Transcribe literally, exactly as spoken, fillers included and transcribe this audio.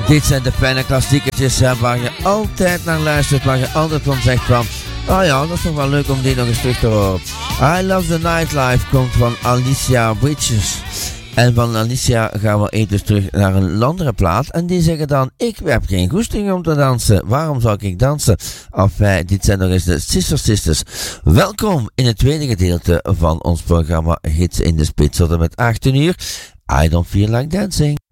Dit zijn de fijne klassiekertjes uh, waar je altijd naar luistert, waar je altijd van zegt van, oh ja, dat is toch wel leuk om die nog eens terug te horen. I Love the Nightlife komt van Alicia Bridges. En van Alicia gaan we even terug naar een andere plaat. En die zeggen dan, ik heb geen goesting om te dansen. Waarom zou ik dansen? Enfin, dit zijn nog eens de Sister Sisters. Welkom in het tweede gedeelte van ons programma Hits in de Spits tot en met achttien uur. I Don't Feel Like Dancing.